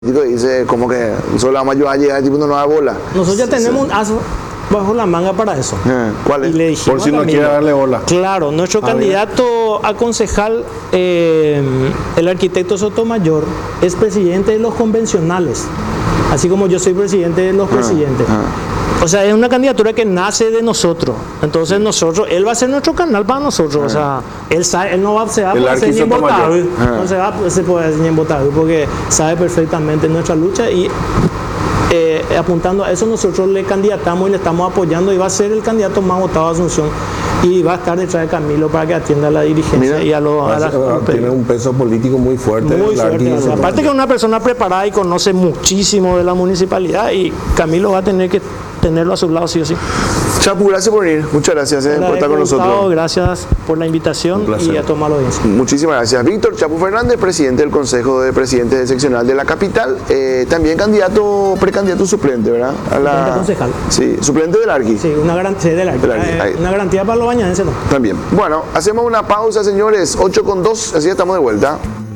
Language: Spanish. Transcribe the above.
dice como que solo la mayor llega tipo no da bola. Nosotros ya tenemos un as bajo la manga para eso. ¿Cuál es? Y le dijimos Por si no también, quiere darle bola. Claro, nuestro candidato a concejal, el arquitecto Sotomayor, es presidente de los convencionales, así como yo soy presidente de los presidentes. O sea, es una candidatura que nace de nosotros. Entonces él va a ser nuestro canal para nosotros. O sea, él no se va a poder hacer ni votado. No se va a poder hacer ni votado porque sabe perfectamente nuestra lucha y apuntando a eso nosotros le candidatamos y le estamos apoyando y va a ser el candidato más votado a Asunción y va a estar detrás de Camilo para que atienda a la dirigencia. Mira, y a tiene un peso político muy fuerte. muy fuerte. O sea, aparte que es una persona preparada y conoce muchísimo de la municipalidad y Camilo va a tener que tenerlo a su lado sí o sí. Chapu, gracias por venir. Muchas gracias por estar con nosotros. Gracias por la invitación y a tomar la audiencia. Muchísimas gracias. Víctor Chapu Fernández, presidente del Consejo de Presidentes Seccional de la capital, también precandidato suplente, ¿verdad? Suplente concejal. Sí, suplente del Arqui. Sí, una garantía del Arqui. Una garantía para los bañadenses, ¿no? También. Bueno, hacemos una pausa, señores. 8:02, así estamos de vuelta.